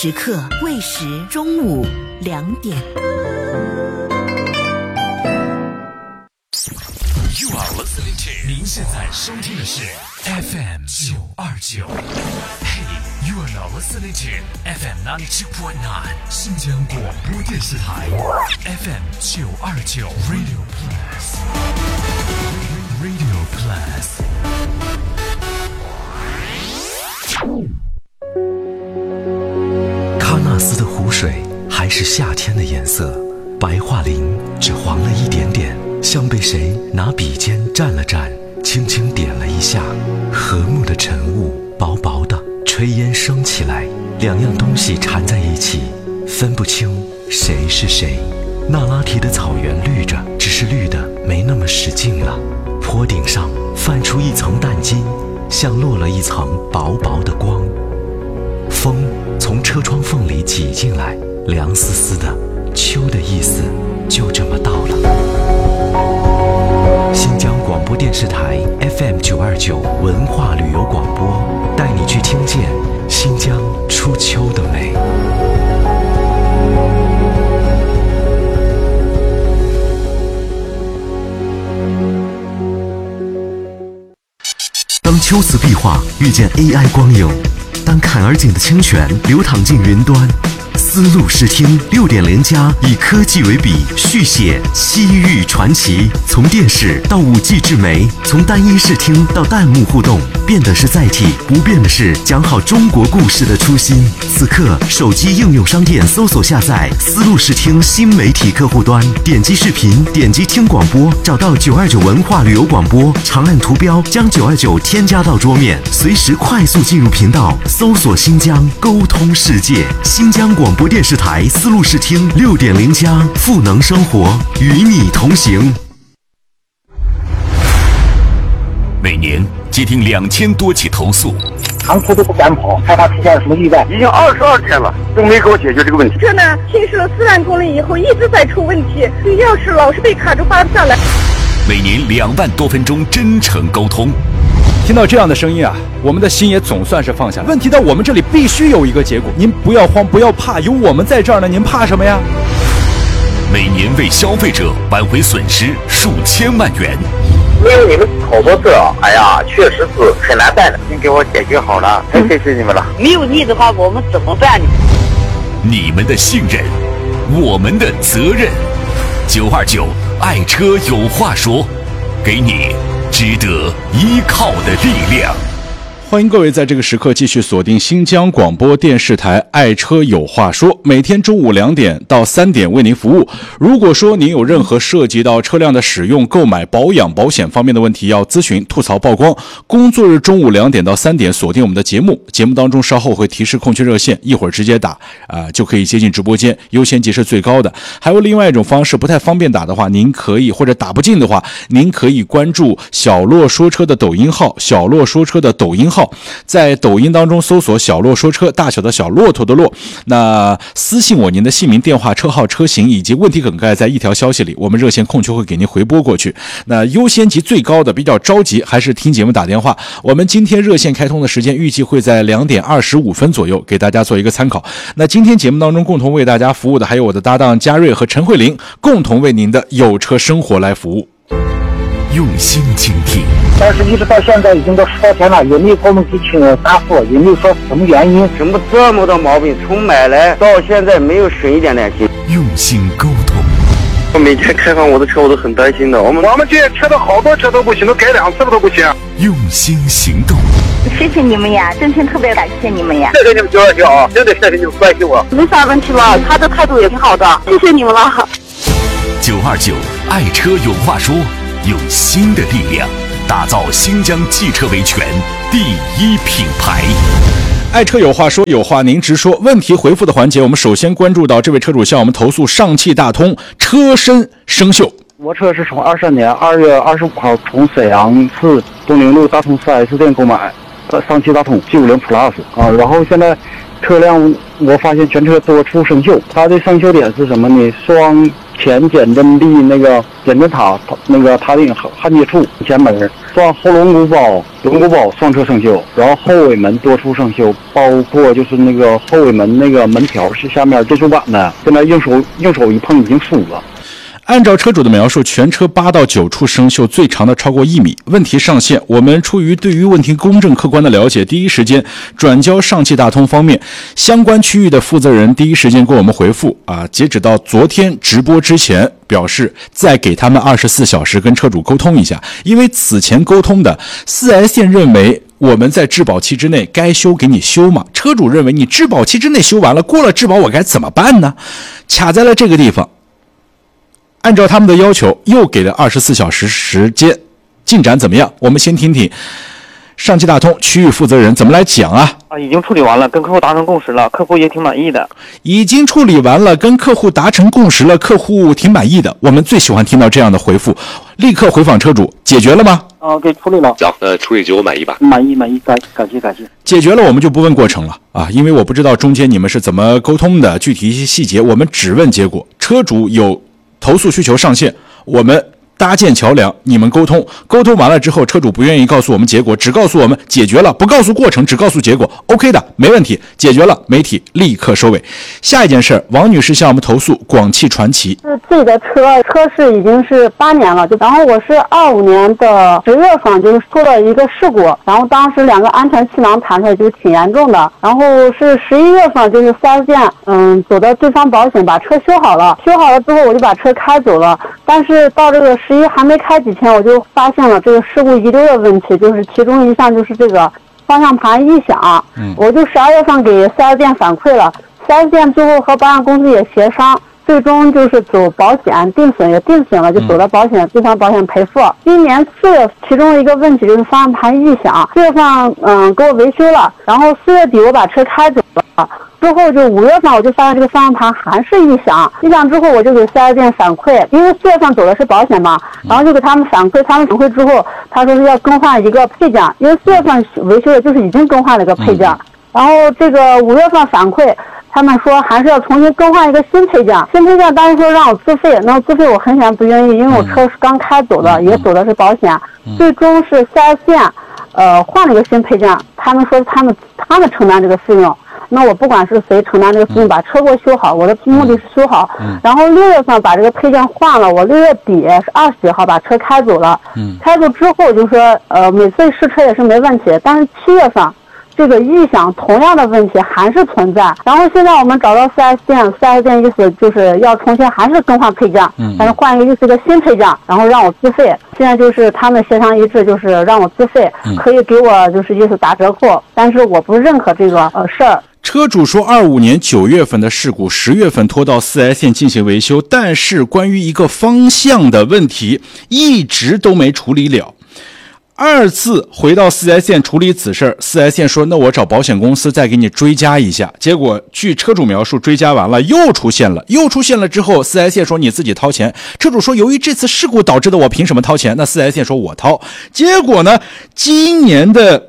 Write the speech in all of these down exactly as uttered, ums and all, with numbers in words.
时刻未时中午两点。 You are listening to 您现在收听的是 F M 九二九。Hey, you are now listening to F M ninety-two point nine 新疆广播电视台 F M 九二九 Radio Plus Radio Plus。喀纳斯的湖水还是夏天的颜色，白桦林只黄了一点点，像被谁拿笔尖蘸了蘸，轻轻点了一下。和睦的晨雾薄薄的，炊烟升起来，两样东西缠在一起，分不清谁是谁。那拉提的草原绿着，只是绿的没那么使劲了。坡顶上泛出一层淡金，像落了一层薄薄的光。风从车窗缝里挤进来，凉丝丝的，秋的意思就这么到了。新疆广播电视台 F M 九二九文化旅游广播，带你去听见新疆初秋的美。当秋瓷壁画遇见 A I 光影，当坎儿井的清泉流淌进云端，丝路视听 六点零 加以科技为笔，续写西域传奇。从电视到 五 G 智媒，从单一视听到弹幕互动，变的是载体，不变的是讲好中国故事的初心。此刻手机应用商店搜索下载丝路视听新媒体客户端，点击视频，点击听广播，找到九二九文化旅游广播，长按图标将九二九添加到桌面，随时快速进入频道，搜索新疆，沟通世界。新疆广播电视台丝路视听 六点零 加，赋能生活，与你同行。每年接听两千多起投诉， 长途都不敢跑，害怕出现什么意外。 已经二十二天了，都没给我解决这个问题。 车呢行驶了四万公里以后，一直在出问题，钥匙老是被卡住拔不下来。 每年两万多分钟真诚沟通。 听到这样的声音啊，我们的心也总算是放下了。问题到我们这里必须有一个结果，您不要慌，不要怕，有我们在这儿呢，您怕什么呀？ 每年为消费者挽回损失数千万元。 没有你们好多事啊，哎呀，确实是很难办的，您给我解决好了，太谢谢你们了。 没有你的话，我们怎么办呢？ 你们的信任，我们的责任。九二九爱车有话说，给你值得依靠的力量。 欢迎各位在这个时刻继续锁定新疆广播电视台爱车有话说，每天中午两点到三点为您服务。如果说您有任何涉及到车辆的使用、购买、保养、保险方面的问题要咨询、吐槽、曝光，工作日中午两点到三点锁定我们的节目。节目当中稍后会提示空缺热线，一会儿直接打啊、呃、就可以接进直播间，优先级是最高的。还有另外一种方式，不太方便打的话，您可以或者打不进的话，您可以关注小洛说车的抖音号，小洛说车的抖音号。在抖音当中搜索小洛说车，大小的小，骆驼的骆，那私信我您的姓名、电话、车号、车型以及问题梗概在一条消息里，我们热线空缺会给您回拨过去。那优先级最高的比较着急还是听节目打电话，我们今天热线开通的时间预计会在两点二十五分左右，给大家做一个参考。那今天节目当中共同为大家服务的还有我的搭档嘉瑞和陈慧玲，共同为您的有车生活来服务。 用心倾听， 但是一直到现在已经都十多天了，也没有给我们给清答复，也没有说什么原因， 什么这么多毛病，从买来到现在没有省一点点心。 用心沟通。 我每天开放我的车，我都很担心的。我们我们这些车的好多车都不行，都改两次了都不行。 用心行动。 谢谢你们呀，真心特别感谢你们呀。 谢谢你们九二九啊，真的谢谢你们关心我。 没啥问题了，他的态度也挺好的，谢谢你们了。 九二九爱车有话说。用新的力量打造新疆汽车维权第一品牌。 爱车有话说，有话您直说。问题回复的环节，我们首先关注到这位车主向我们投诉上汽大通车身生锈。 我车是从二三年二月二十五号从沈阳市东陵路大通 四 S 店购买的上汽大通 G 五零 Plus 啊，然后现在车辆我发现全车多处生锈，它的生锈点是什么呢？双前减震壁那个减震塔那个塔顶焊接处前门双后轮毂包、轮毂包双侧生锈，然后后尾门多处生锈，包括就是那个后尾门那个门条是下面金属板的，现在用手用手一碰已经酥了。 按照车主的描述，全车八到九处生锈，最长的超过一米。问题上线，我们出于对于问题公正客观的了解，第一时间转交上汽大通方面相关区域的负责人，第一时间给我们回复啊。截止到昨天直播之前，表示再给他们二十四小时跟车主沟通一下，因为此前沟通的 四 S 店认为我们在质保期之内该修给你修嘛，车主认为你质保期之内修完了，过了质保我该怎么办呢？卡在了这个地方。按照他们的要求，又给了二十四小时时间，进展怎么样？我们先听听上汽大通区域负责人怎么来讲啊？ 啊，已经处理完了，跟客户达成共识了，客户也挺满意的。 已经处理完了，跟客户达成共识了，客户挺满意的。我们最喜欢听到这样的回复，立刻回访车主，解决了吗？ 啊，给处理了。 行，呃，处理结果满意吧？ 满意，满意，感感谢感谢。 解决了，我们就不问过程了啊，因为我不知道中间你们是怎么沟通的，具体一些细节，我们只问结果。车主有投诉需求上线，我们搭建桥梁，你们沟通，沟通完了之后，车主不愿意告诉我们结果，只告诉我们解决了，不告诉过程，只告诉结果 ，OK 的，没问题，解决了，媒体立刻收尾。下一件事，王女士向我们投诉广汽传祺， 是自己的车，车是已经是八年了，就然后我是二五年的十月份就是出了一个事故，然后当时两个安全气囊弹出来就挺严重的，然后是十一月份就是四 S 店嗯走的对方保险把车修好了，修好了之后我就把车开走了，但是到这个十一还没开几天，我就发现了这个事故遗留的问题，就是其中一项就是这个方向盘异响，嗯，我就十二月份给四 S 店反馈了，四 S 店最后和保险公司也协商，最终就是走保险定损也定损了，就走了保险对方保险赔付。今年四月其中一个问题就是方向盘异响，四月份嗯给我维修了，然后四月底我把车开走了。之后就五月份我就发现这个方向盘还是异响，异响之后我就给四 S 店反馈，因为四月份走的是保险嘛，然后就给他们反馈，他们反馈之后他说是要更换一个配件，因为四月份维修的就是已经更换了一个配件，然后这个五月份反馈他们说还是要重新更换一个新配件，新配件当时说让我自费，那自费我很显然不愿意，因为我车是刚开走的，也走的是保险，最终是四 S 店呃换了一个新配件，他们说他们他们承担这个费用。那我不管是谁承担这个费用，把车给我修好，我的目的是修好。嗯、然后六月份把这个配件换了，我六月底是二十几号把车开走了。嗯，开走之后就说，呃，每次试车也是没问题，但是七月份这个异响同样的问题还是存在。然后现在我们找到 四 S 店， 四 S 店意思就是要重新还是更换配件，嗯，但是换一个又是一个新配件，然后让我自费。现在就是他们协商一致，就是让我自费，嗯、可以给我就是意思打折扣，但是我不认可这个呃事儿。 车主说，二五年九月份的事故，十月份拖到四 S 店进行维修，但是关于一个方向的问题，一直都没处理了。二次回到四 S 店处理此事，四 S 店说那我找保险公司再给你追加一下，结果据车主描述，追加完了又出现了，又出现了之后，四 S 店说你自己掏钱，车主说由于这次事故导致的，我凭什么掏钱？那四 S 店说我掏。结果呢，今年的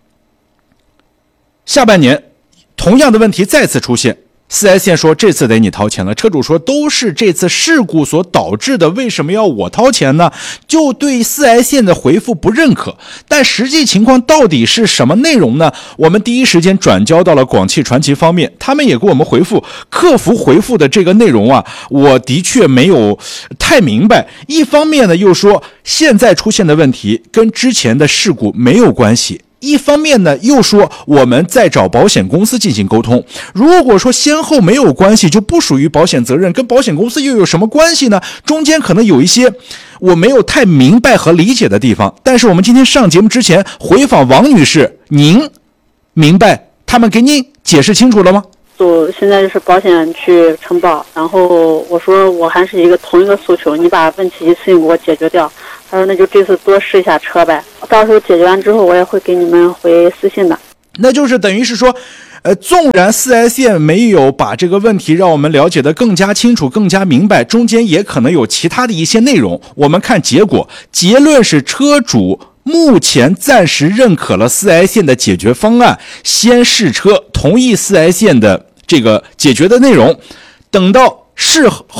下半年同样的问题再次出现，四 S 店说这次得你掏钱了，车主说都是这次事故所导致的，为什么要我掏钱呢？就对 四 S 店的回复不认可，但实际情况到底是什么内容呢？我们第一时间转交到了广汽传祺方面，他们也给我们回复，客服回复的这个内容啊，我的确没有太明白。一方面呢，又说现在出现的问题跟之前的事故没有关系，一方面呢，又说我们在找保险公司进行沟通。如果说先后没有关系，就不属于保险责任，跟保险公司又有什么关系呢？中间可能有一些我没有太明白和理解的地方。但是我们今天上节目之前回访王女士，您明白他们给您解释清楚了吗？ 就现在就是保险去承保，然后我说我还是一个同一个诉求，你把问题一次性给我解决掉。他说那就这次多试一下车呗，到时候解决完之后我也会给你们回私信的。 那就是等于是说呃，纵然 四 S 店没有把这个问题让我们了解得更加清楚更加明白，中间也可能有其他的一些内容。我们看结果，结论是车主目前暂时认可了 四 S 店的解决方案，先试车，同意 四 S 店的这个解决的内容，等到事后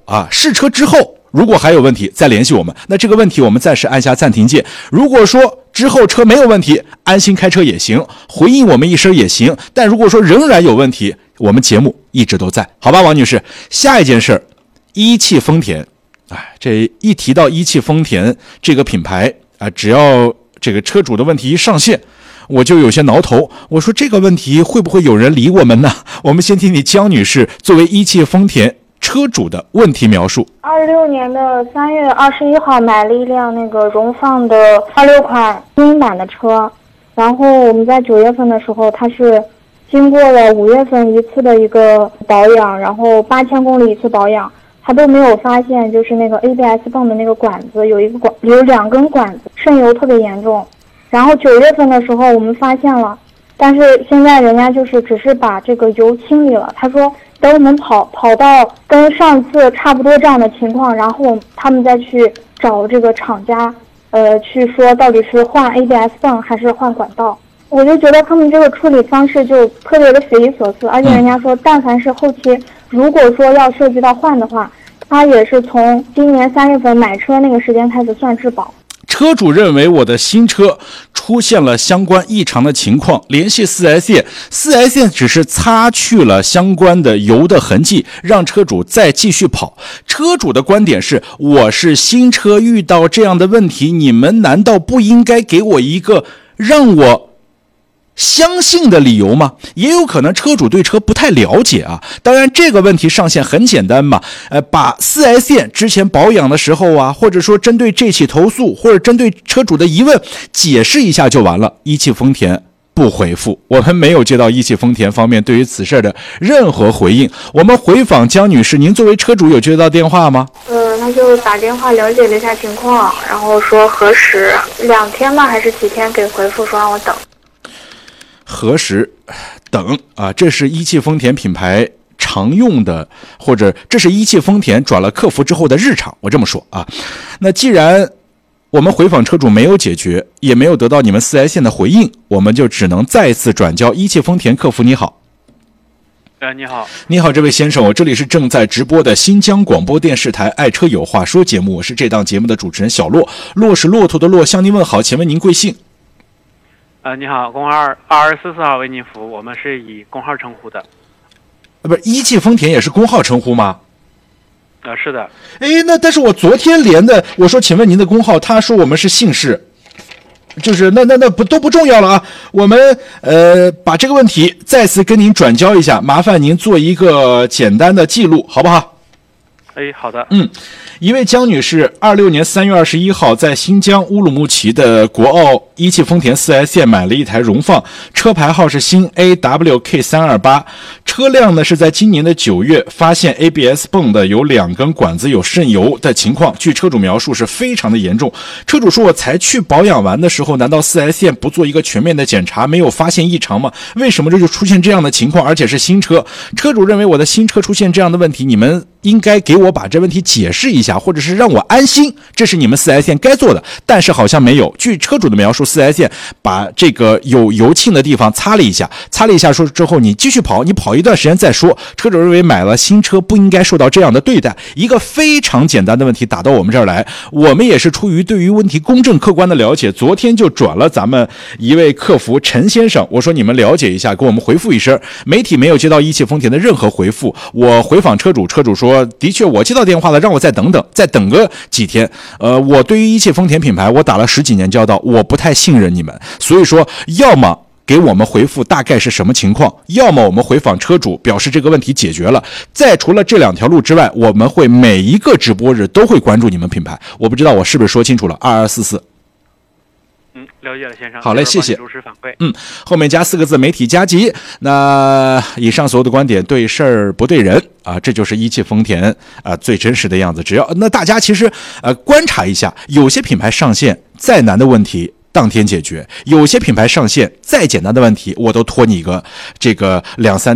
啊，试车之后如果还有问题再联系我们，那这个问题我们暂时按下暂停键。如果说之后车没有问题，安心开车也行，回应我们一声也行，但如果说仍然有问题，我们节目一直都在，好吧，王女士。下一件事，一汽丰田，哎，这一提到一汽丰田这个品牌啊，只要这个车主的问题一上线，我就有些挠头。我说这个问题会不会有人理我们呢？我们先听听江女士作为一汽丰田车主的问题描述。 二六年的三月二十一号买了一辆那个荣放的二六款精英版的车，然后我们在九月份的时候，它是经过了五月份一次的一个保养，然后八千公里一次保养，它都没有发现就是那个 A B S 泵的那个管子有一个管有两根管子渗油特别严重，然后九月份的时候我们发现了，但是现在人家就是只是把这个油清理了，他说等我们跑跑到跟上次差不多这样的情况，然后他们再去找这个厂家，呃，去说到底是换 A B S 泵还是换管道。我就觉得他们这个处理方式就特别的匪夷所思，而且人家说，但凡是后期如果说要涉及到换的话，他也是从今年三月份买车那个时间开始算质保。 车主认为我的新车出现了相关异常的情况，联系 四 S 店， 四 S 店只是擦去了相关的油的痕迹，让车主再继续跑。车主的观点是，我是新车遇到这样的问题，你们难道不应该给我一个让我相信的理由吗？也有可能车主对车不太了解啊。当然这个问题上线很简单嘛，呃，把 四 S 店之前保养的时候啊，或者说针对这起投诉或者针对车主的疑问解释一下就完了。一汽丰田不回复，我们没有接到一汽丰田方面对于此事的任何回应。我们回访江女士，您作为车主有接到电话吗？ 呃，他就打电话了解了一下情况，然后说核实两天吧还是几天给回复，说让我等。 核实等啊，这是一汽丰田品牌常用的，或者这是一汽丰田转了客服之后的日常，我这么说啊。那既然我们回访车主没有解决，也没有得到你们 四 S 店的回应，我们就只能再次转交一汽丰田客服。你好。 呃，你好， 你好，这位先生，我这里是正在直播的新疆广播电视台爱车有话说节目，我是这档节目的主持人小骆，骆是骆驼的骆，向您问好，请问您贵姓？ 呃，你好，工号二二四四号为您服务，我们是以工号称呼的。 呃，不是，一汽丰田也是工号称呼吗？ 呃，是的。 哎，那但是我昨天连的，我说请问您的工号，他说我们是姓氏，就是那那那不都不重要了啊。我们呃把这个问题再次跟您转交一下，麻烦您做一个简单的记录，好不好？ 哎，好的。 嗯，一位江女士，二六年三月二十一号在新疆乌鲁木齐的国奥一汽丰田 四 S 店买了一台荣放，车牌号是新 A W K 三二八，车辆呢是在今年的九月发现 A B S 泵的有两根管子有渗油的情况，据车主描述是非常的严重。车主说，我才去保养完的时候，难道 四 S 店不做一个全面的检查，没有发现异常吗？为什么这就出现这样的情况，而且是新车？车主认为我的新车出现这样的问题，你们应该给我把这问题解释一下，或者是让我安心，这是你们 四 S 店该做的。但是好像没有，据车主的描述， 四 S 店把这个有油沁的地方擦了一下，擦了一下说之后你继续跑，你跑一段时间再说。车主认为买了新车不应该受到这样的对待。一个非常简单的问题打到我们这儿来，我们也是出于对于问题公正客观的了解，昨天就转了咱们一位客服陈先生，我说你们了解一下，给我们回复一声。媒体没有接到一汽丰田的任何回复，我回访车主，车主说的确我接到电话了，让我再等等，再等个几天。呃，我对于一汽丰田品牌，我打了十几年交道，我不太信任你们，所以说要么给我们回复大概是什么情况，要么我们回访车主表示这个问题解决了。再除了这两条路之外，我们会每一个直播日都会关注你们品牌。我不知道我是不是说清楚了。二二四四。 嗯，了解了，先生。 好嘞，谢谢。 如实反馈。 嗯，后面加四个字，媒体加急。那以上所有的观点对事儿不对人啊，这就是一汽丰田啊最真实的样子。只要那大家其实呃观察一下，有些品牌上线再难的问题当天解决，有些品牌上线再简单的问题我都拖你个这个两三